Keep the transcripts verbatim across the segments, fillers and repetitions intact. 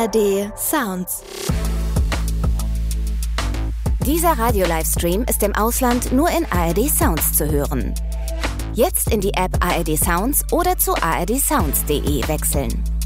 A R D Sounds. Dieser Radio-Livestream ist im Ausland nur in A R D Sounds zu hören. Jetzt in die App A R D Sounds oder zu a r d sounds punkt d e wechseln.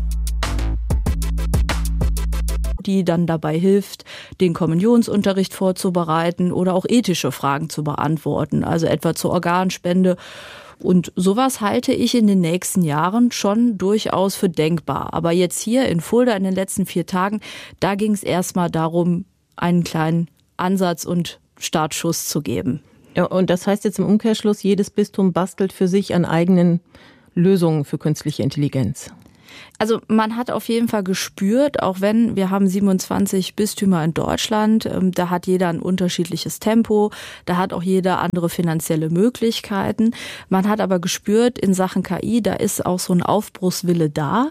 Die dann dabei hilft, den Kommunionsunterricht vorzubereiten oder auch ethische Fragen zu beantworten, also etwa zur Organspende. Und sowas halte ich in den nächsten Jahren schon durchaus für denkbar. Aber jetzt hier in Fulda in den letzten vier Tagen, da ging es erstmal darum, einen kleinen Ansatz und Startschuss zu geben. Ja, und das heißt jetzt im Umkehrschluss, jedes Bistum bastelt für sich an eigenen Lösungen für künstliche Intelligenz. Also man hat auf jeden Fall gespürt, auch wenn wir haben siebenundzwanzig Bistümer in Deutschland, da hat jeder ein unterschiedliches Tempo, da hat auch jeder andere finanzielle Möglichkeiten. Man hat aber gespürt, in Sachen K I, da ist auch so ein Aufbruchswille da.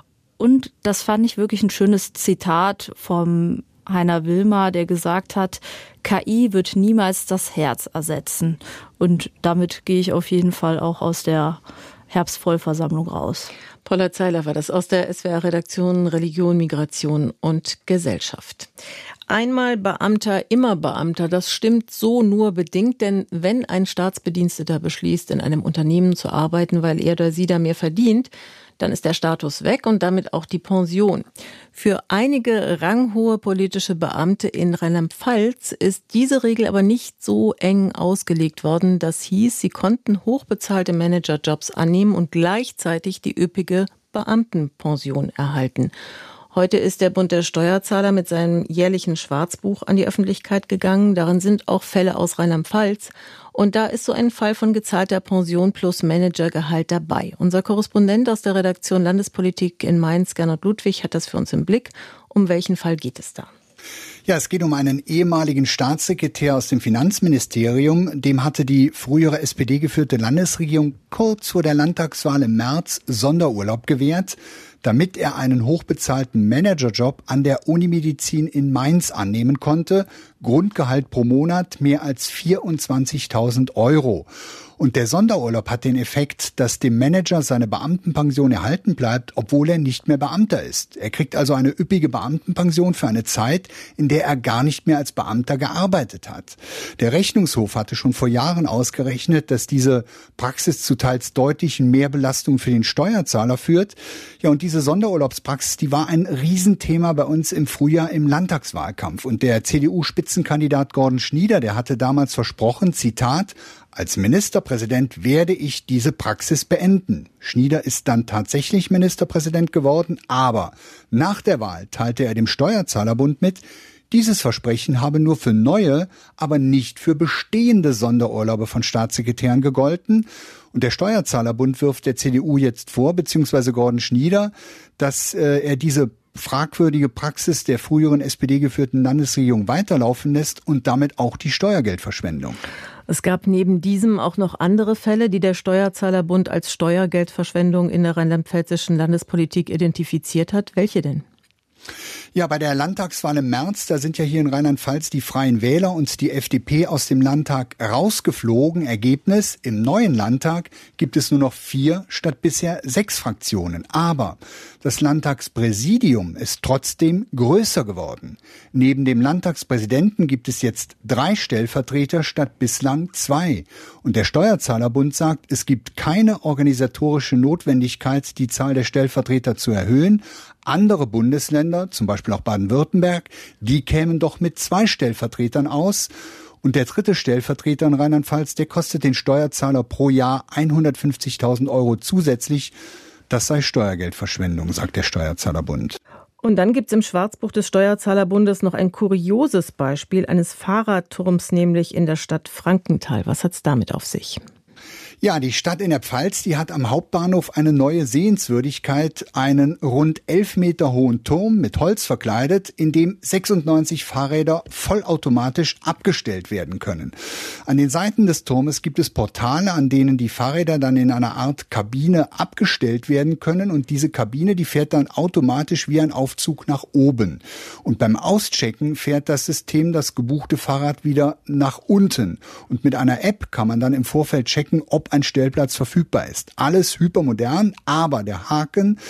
Und das fand ich wirklich ein schönes Zitat vom Heiner Wilmar, der gesagt hat, K I wird niemals das Herz ersetzen. Und damit gehe ich auf jeden Fall auch aus der Herbstvollversammlung raus. Paula Zeiler war das aus der S W R-Redaktion Religion, Migration und Gesellschaft. Einmal Beamter, immer Beamter, das stimmt so nur bedingt, denn wenn ein Staatsbediensteter beschließt, in einem Unternehmen zu arbeiten, weil er oder sie da mehr verdient, dann ist der Status weg und damit auch die Pension. Für einige ranghohe politische Beamte in Rheinland-Pfalz ist diese Regel aber nicht so eng ausgelegt worden. Das hieß, sie konnten hochbezahlte Managerjobs annehmen und gleichzeitig die üppige Beamtenpension erhalten. Heute ist der Bund der Steuerzahler mit seinem jährlichen Schwarzbuch an die Öffentlichkeit gegangen. Darin sind auch Fälle aus Rheinland-Pfalz. Und da ist so ein Fall von gezahlter Pension plus Managergehalt dabei. Unser Korrespondent aus der Redaktion Landespolitik in Mainz, Gernot Ludwig, hat das für uns im Blick. Um welchen Fall geht es da? Ja, es geht um einen ehemaligen Staatssekretär aus dem Finanzministerium. Dem hatte die frühere S P D-geführte Landesregierung kurz vor der Landtagswahl im März Sonderurlaub gewährt, damit er einen hochbezahlten Managerjob an der Unimedizin in Mainz annehmen konnte. Grundgehalt pro Monat mehr als vierundzwanzigtausend Euro. Und der Sonderurlaub hat den Effekt, dass dem Manager seine Beamtenpension erhalten bleibt, obwohl er nicht mehr Beamter ist. Er kriegt also eine üppige Beamtenpension für eine Zeit, in der er gar nicht mehr als Beamter gearbeitet hat. Der Rechnungshof hatte schon vor Jahren ausgerechnet, dass diese Praxis zu teils deutlichen Mehrbelastungen für den Steuerzahler führt. Ja, und diese Sonderurlaubspraxis, die war ein Riesenthema bei uns im Frühjahr im Landtagswahlkampf. Und der C D U-Spitzenkandidat Gordon Schnieder, der hatte damals versprochen, Zitat, als Ministerpräsident werde ich diese Praxis beenden. Schnieder ist dann tatsächlich Ministerpräsident geworden, aber nach der Wahl teilte er dem Steuerzahlerbund mit, dieses Versprechen habe nur für neue, aber nicht für bestehende Sonderurlaube von Staatssekretären gegolten. Und der Steuerzahlerbund wirft der C D U jetzt vor, beziehungsweise Gordon Schnieder, dass äh, er diese fragwürdige Praxis der früheren S P D-geführten Landesregierung weiterlaufen lässt und damit auch die Steuergeldverschwendung. Es gab neben diesem auch noch andere Fälle, die der Steuerzahlerbund als Steuergeldverschwendung in der rheinland-pfälzischen Landespolitik identifiziert hat. Welche denn? Ja, bei der Landtagswahl im März, da sind ja hier in Rheinland-Pfalz die Freien Wähler und die F D P aus dem Landtag rausgeflogen. Ergebnis, im neuen Landtag gibt es nur noch vier statt bisher sechs Fraktionen. Aber das Landtagspräsidium ist trotzdem größer geworden. Neben dem Landtagspräsidenten gibt es jetzt drei Stellvertreter statt bislang zwei. Und der Steuerzahlerbund sagt, es gibt keine organisatorische Notwendigkeit, die Zahl der Stellvertreter zu erhöhen. Andere Bundesländer, zum Beispiel auch Baden-Württemberg, die kämen doch mit zwei Stellvertretern aus. Und der dritte Stellvertreter in Rheinland-Pfalz, der kostet den Steuerzahler pro Jahr hundertfünfzigtausend Euro zusätzlich. Das sei Steuergeldverschwendung, sagt der Steuerzahlerbund. Und dann gibt's im Schwarzbuch des Steuerzahlerbundes noch ein kurioses Beispiel eines Fahrradturms, nämlich in der Stadt Frankenthal. Was hat's damit auf sich? Ja, die Stadt in der Pfalz, die hat am Hauptbahnhof eine neue Sehenswürdigkeit, einen rund elf Meter hohen Turm mit Holz verkleidet, in dem sechsundneunzig Fahrräder vollautomatisch abgestellt werden können. An den Seiten des Turmes gibt es Portale, an denen die Fahrräder dann in einer Art Kabine abgestellt werden können und diese Kabine, die fährt dann automatisch wie ein Aufzug nach oben. Und beim Auschecken fährt das System das gebuchte Fahrrad wieder nach unten. Und mit einer App kann man dann im Vorfeld checken, ob ein Stellplatz verfügbar ist. Alles hypermodern, aber der Haken,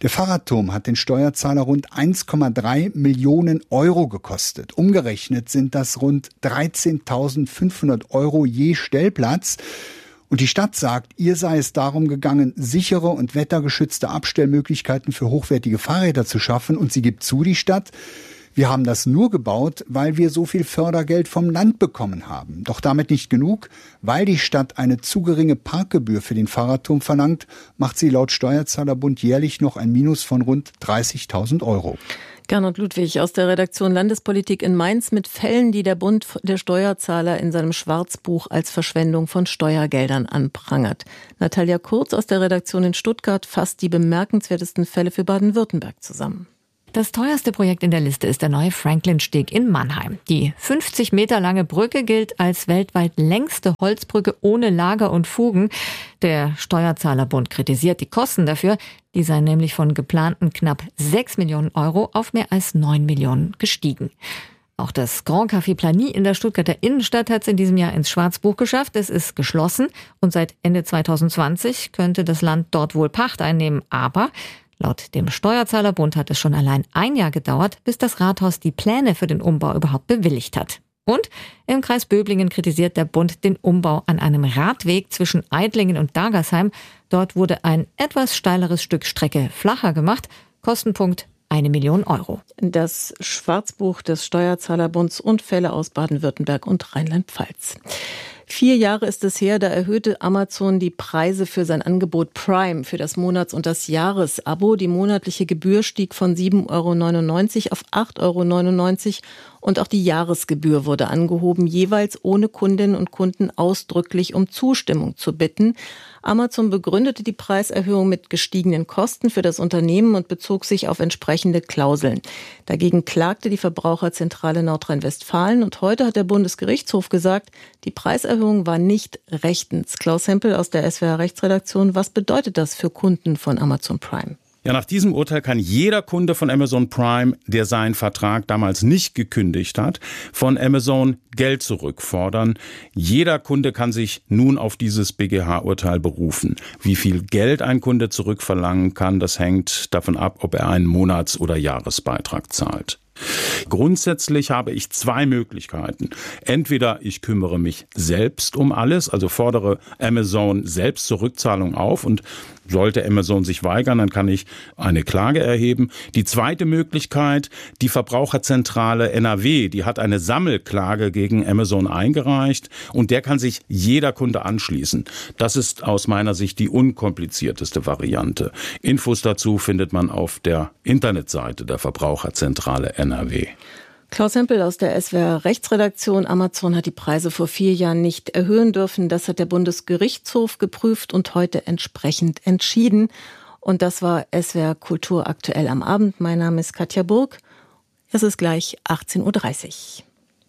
Der Fahrradturm hat den Steuerzahler rund eins Komma drei Millionen Euro gekostet. Umgerechnet sind das rund dreizehntausendfünfhundert Euro je Stellplatz. Und die Stadt sagt, ihr sei es darum gegangen, sichere und wettergeschützte Abstellmöglichkeiten für hochwertige Fahrräder zu schaffen. Und sie gibt zu, die Stadt: Wir haben das nur gebaut, weil wir so viel Fördergeld vom Land bekommen haben. Doch damit nicht genug. Weil die Stadt eine zu geringe Parkgebühr für den Fahrradturm verlangt, macht sie laut Steuerzahlerbund jährlich noch ein Minus von rund dreißigtausend Euro. Gernot Ludwig aus der Redaktion Landespolitik in Mainz mit Fällen, die der Bund der Steuerzahler in seinem Schwarzbuch als Verschwendung von Steuergeldern anprangert. Natalia Kurz aus der Redaktion in Stuttgart fasst die bemerkenswertesten Fälle für Baden-Württemberg zusammen. Das teuerste Projekt in der Liste ist der neue Franklin-Steg in Mannheim. Die fünfzig Meter lange Brücke gilt als weltweit längste Holzbrücke ohne Lager und Fugen. Der Steuerzahlerbund kritisiert die Kosten dafür. Die seien nämlich von geplanten knapp sechs Millionen Euro auf mehr als neun Millionen gestiegen. Auch das Grand Café Plany in der Stuttgarter Innenstadt hat es in diesem Jahr ins Schwarzbuch geschafft. Es ist geschlossen und seit Ende zweitausendzwanzig könnte das Land dort wohl Pacht einnehmen. Aber laut dem Steuerzahlerbund hat es schon allein ein Jahr gedauert, bis das Rathaus die Pläne für den Umbau überhaupt bewilligt hat. Und im Kreis Böblingen kritisiert der Bund den Umbau an einem Radweg zwischen Eidlingen und Dagersheim. Dort wurde ein etwas steileres Stück Strecke flacher gemacht. Kostenpunkt eine Million Euro. Das Schwarzbuch des Steuerzahlerbunds und Fälle aus Baden-Württemberg und Rheinland-Pfalz. Vier Jahre ist es her, da erhöhte Amazon die Preise für sein Angebot Prime für das Monats- und das Jahresabo. Die monatliche Gebühr stieg von sieben Euro neunundneunzig auf acht Euro neunundneunzig und auch die Jahresgebühr wurde angehoben, jeweils ohne Kundinnen und Kunden ausdrücklich um Zustimmung zu bitten. Amazon begründete die Preiserhöhung mit gestiegenen Kosten für das Unternehmen und bezog sich auf entsprechende Klauseln. Dagegen klagte die Verbraucherzentrale Nordrhein-Westfalen und heute hat der Bundesgerichtshof gesagt, die Preiserhöhung war nicht rechtens. Klaus Hempel aus der S W R-Rechtsredaktion, was bedeutet das für Kunden von Amazon Prime? Ja, nach diesem Urteil kann jeder Kunde von Amazon Prime, der seinen Vertrag damals nicht gekündigt hat, von Amazon Geld zurückfordern. Jeder Kunde kann sich nun auf dieses B G H-Urteil berufen. Wie viel Geld ein Kunde zurückverlangen kann, das hängt davon ab, ob er einen Monats- oder Jahresbeitrag zahlt. Grundsätzlich habe ich zwei Möglichkeiten. Entweder ich kümmere mich selbst um alles, also fordere Amazon selbst zur Rückzahlung auf und sollte Amazon sich weigern, dann kann ich eine Klage erheben. Die zweite Möglichkeit, die Verbraucherzentrale N R W, die hat eine Sammelklage gegen Amazon eingereicht und der kann sich jeder Kunde anschließen. Das ist aus meiner Sicht die unkomplizierteste Variante. Infos dazu findet man auf der Internetseite der Verbraucherzentrale N R W. Klaus Hempel aus der S W R-Rechtsredaktion. Amazon hat die Preise vor vier Jahren nicht erhöhen dürfen. Das hat der Bundesgerichtshof geprüft und heute entsprechend entschieden. Und das war S W R Kultur aktuell am Abend. Mein Name ist Katja Burg. Es ist gleich achtzehn Uhr dreißig.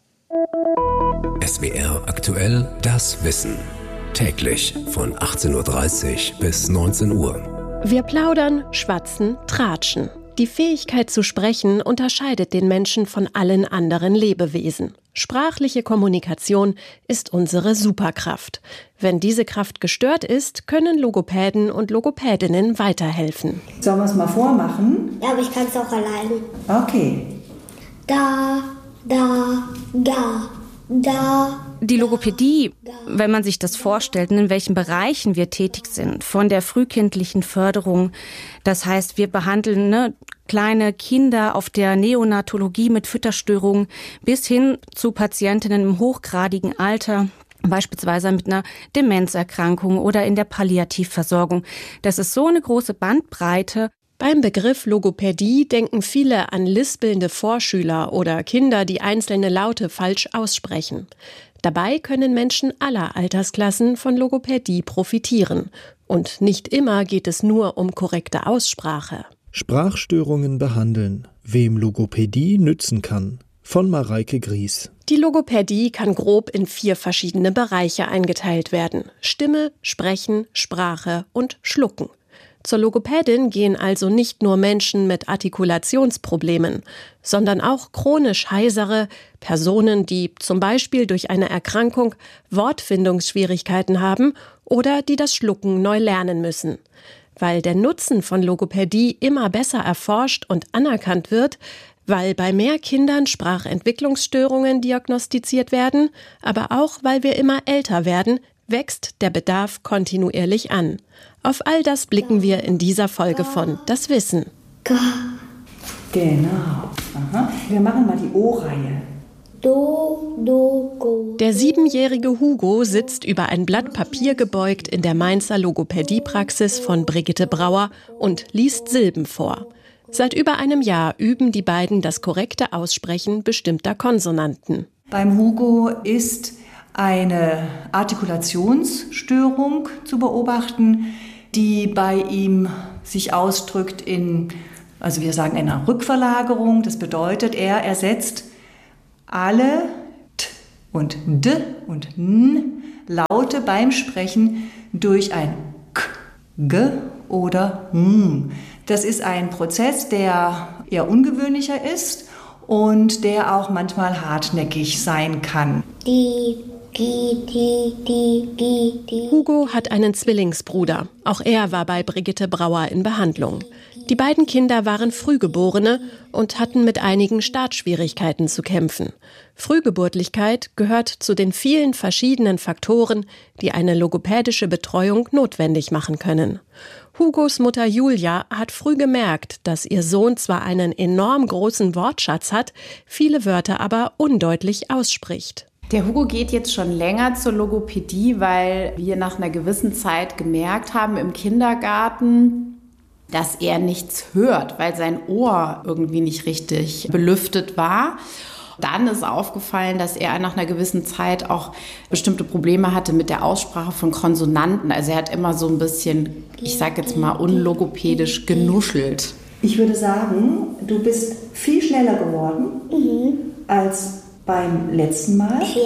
S W R aktuell, das Wissen. Täglich von achtzehn Uhr dreißig bis neunzehn Uhr. Wir plaudern, schwatzen, tratschen. Die Fähigkeit zu sprechen unterscheidet den Menschen von allen anderen Lebewesen. Sprachliche Kommunikation ist unsere Superkraft. Wenn diese Kraft gestört ist, können Logopäden und Logopädinnen weiterhelfen. Sollen wir es mal vormachen? Ja, aber ich kann es auch allein. Okay. Da, da, da, da. Die Logopädie, wenn man sich das vorstellt, in welchen Bereichen wir tätig sind, von der frühkindlichen Förderung, das heißt, wir behandeln ne, kleine Kinder auf der Neonatologie mit Fütterstörungen bis hin zu Patientinnen im hochgradigen Alter, beispielsweise mit einer Demenzerkrankung oder in der Palliativversorgung. Das ist so eine große Bandbreite. Beim Begriff Logopädie denken viele an lispelnde Vorschüler oder Kinder, die einzelne Laute falsch aussprechen. Dabei können Menschen aller Altersklassen von Logopädie profitieren. Und nicht immer geht es nur um korrekte Aussprache. Sprachstörungen behandeln. Wem Logopädie nützen kann. Von Mareike Gries. Die Logopädie kann grob in vier verschiedene Bereiche eingeteilt werden. Stimme, Sprechen, Sprache und Schlucken. Zur Logopädin gehen also nicht nur Menschen mit Artikulationsproblemen, sondern auch chronisch Heisere, Personen, die zum Beispiel durch eine Erkrankung Wortfindungsschwierigkeiten haben oder die das Schlucken neu lernen müssen. weil der Nutzen von Logopädie immer besser erforscht und anerkannt wird, weil bei mehr Kindern Sprachentwicklungsstörungen diagnostiziert werden, aber auch, weil wir immer älter werden, wächst der Bedarf kontinuierlich an. Auf all das blicken wir in dieser Folge von Das Wissen. Genau. Aha. Wir machen mal die O-Reihe. Do, do, go. Der siebenjährige Hugo sitzt über ein Blatt Papier gebeugt in der Mainzer Logopädiepraxis von Brigitte Brauer und liest Silben vor. Seit über einem Jahr üben die beiden das korrekte Aussprechen bestimmter Konsonanten. Beim Hugo ist eine Artikulationsstörung zu beobachten, die bei ihm sich ausdrückt in, also wir sagen einer Rückverlagerung. Das bedeutet, er ersetzt alle T und D und N Laute beim Sprechen durch ein K, G oder M. Das ist ein Prozess, der eher ungewöhnlicher ist und der auch manchmal hartnäckig sein kann. Die, die, die, die, die, die. Hugo hat einen Zwillingsbruder. Auch er war bei Brigitte Brauer in Behandlung. Die beiden Kinder waren Frühgeborene und hatten mit einigen Startschwierigkeiten zu kämpfen. Frühgeburtlichkeit gehört zu den vielen verschiedenen Faktoren, die eine logopädische Betreuung notwendig machen können. Hugos Mutter Julia hat früh gemerkt, dass ihr Sohn zwar einen enorm großen Wortschatz hat, viele Wörter aber undeutlich ausspricht. Der Hugo geht jetzt schon länger zur Logopädie, weil wir nach einer gewissen Zeit gemerkt haben im Kindergarten, dass er nichts hört, weil sein Ohr irgendwie nicht richtig belüftet war. Dann ist aufgefallen, dass er nach einer gewissen Zeit auch bestimmte Probleme hatte mit der Aussprache von Konsonanten. Also er hat immer so ein bisschen, ich sag jetzt mal, unlogopädisch genuschelt. Ich würde sagen, du bist viel schneller geworden mhm. als beim letzten Mal. Ja.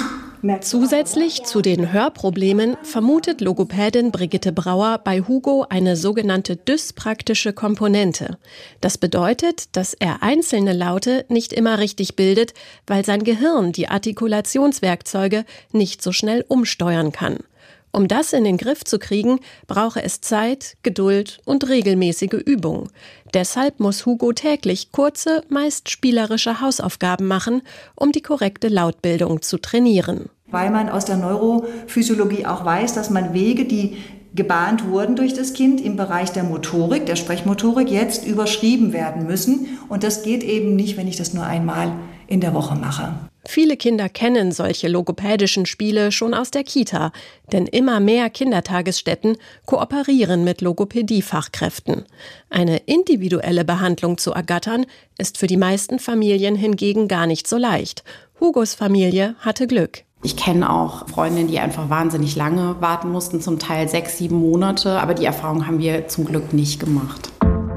Zusätzlich zu den Hörproblemen vermutet Logopädin Brigitte Brauer bei Hugo eine sogenannte dyspraktische Komponente. Das bedeutet, dass er einzelne Laute nicht immer richtig bildet, weil sein Gehirn die Artikulationswerkzeuge nicht so schnell umsteuern kann. Um das in den Griff zu kriegen, brauche es Zeit, Geduld und regelmäßige Übung. Deshalb muss Hugo täglich kurze, meist spielerische Hausaufgaben machen, um die korrekte Lautbildung zu trainieren. Weil man aus der Neurophysiologie auch weiß, dass man Wege, die gebahnt wurden durch das Kind im Bereich der Motorik, der Sprechmotorik, jetzt überschrieben werden müssen. Und das geht eben nicht, wenn ich das nur einmal in der Woche mache. Viele Kinder kennen solche logopädischen Spiele schon aus der Kita, denn immer mehr Kindertagesstätten kooperieren mit Logopädiefachkräften. Eine individuelle Behandlung zu ergattern, ist für die meisten Familien hingegen gar nicht so leicht. Hugos Familie hatte Glück. Ich kenne auch Freundinnen, die einfach wahnsinnig lange warten mussten, zum Teil sechs, sieben Monate, aber die Erfahrung haben wir zum Glück nicht gemacht.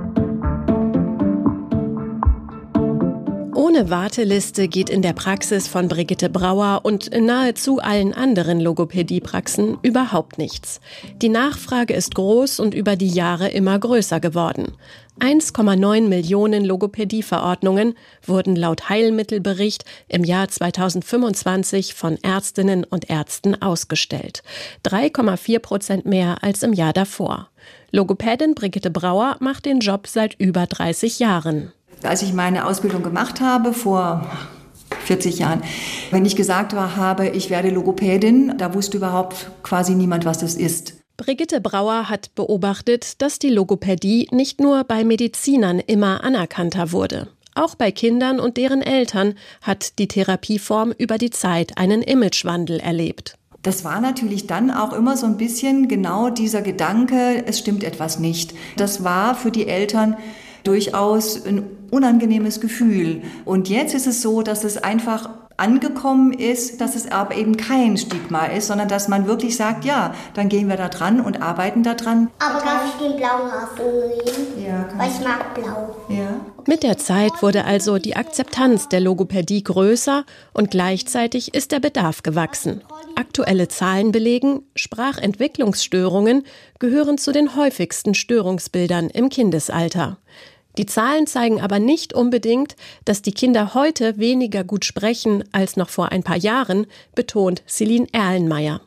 Ohne Warteliste geht in der Praxis von Brigitte Brauer und in nahezu allen anderen Logopädiepraxen überhaupt nichts. Die Nachfrage ist groß und über die Jahre immer größer geworden. eins Komma neun Millionen Logopädieverordnungen wurden laut Heilmittelbericht im Jahr zweitausendfünfundzwanzig von Ärztinnen und Ärzten ausgestellt. drei Komma vier Prozent mehr als im Jahr davor. Logopädin Brigitte Brauer macht den Job seit über dreißig Jahren. Als ich meine Ausbildung gemacht habe, vor vierzig Jahren, wenn ich gesagt habe, ich werde Logopädin, da wusste überhaupt quasi niemand, was das ist. Brigitte Brauer hat beobachtet, dass die Logopädie nicht nur bei Medizinern immer anerkannter wurde. Auch bei Kindern und deren Eltern hat die Therapieform über die Zeit einen Imagewandel erlebt. Das war natürlich dann auch immer so ein bisschen genau dieser Gedanke, es stimmt etwas nicht. Das war für die Eltern durchaus ein unangenehmes Gefühl. Und jetzt ist es so, dass es einfach angekommen ist, dass es aber eben kein Stigma ist, sondern dass man wirklich sagt, ja, dann gehen wir da dran und arbeiten da dran. Aber darf ich den blauen Hafen nehmen? Ja, kann Weil ich mag blau. Ja. Mit der Zeit wurde also die Akzeptanz der Logopädie größer und gleichzeitig ist der Bedarf gewachsen. Aktuelle Zahlen belegen, Sprachentwicklungsstörungen gehören zu den häufigsten Störungsbildern im Kindesalter. Die Zahlen zeigen aber nicht unbedingt, dass die Kinder heute weniger gut sprechen als noch vor ein paar Jahren, betont Celine Erlenmeyer.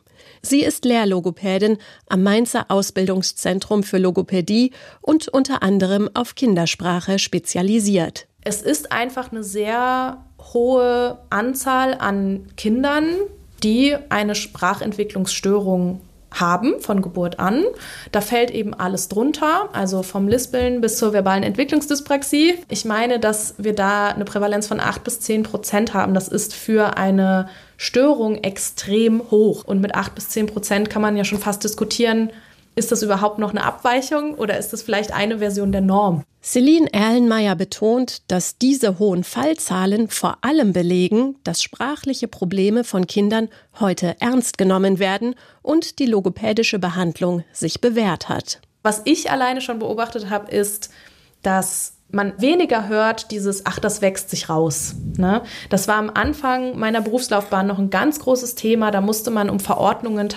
Sie ist Lehrlogopädin am Mainzer Ausbildungszentrum für Logopädie und unter anderem auf Kindersprache spezialisiert. Es ist einfach eine sehr hohe Anzahl an Kindern, die eine Sprachentwicklungsstörung haben von Geburt an. Da fällt eben alles drunter, also vom Lispeln bis zur verbalen Entwicklungsdyspraxie. Ich meine, dass wir da eine Prävalenz von acht bis zehn Prozent haben. Das ist für eine Störung extrem hoch. Und mit acht bis zehn Prozent kann man ja schon fast diskutieren, ist das überhaupt noch eine Abweichung oder ist das vielleicht eine Version der Norm? Celine Erlenmeyer betont, dass diese hohen Fallzahlen vor allem belegen, dass sprachliche Probleme von Kindern heute ernst genommen werden und die logopädische Behandlung sich bewährt hat. Was ich alleine schon beobachtet habe, ist, dass man weniger hört dieses, ach, das wächst sich raus. Ne? Das war am Anfang meiner Berufslaufbahn noch ein ganz großes Thema. Da musste man um Verordnungen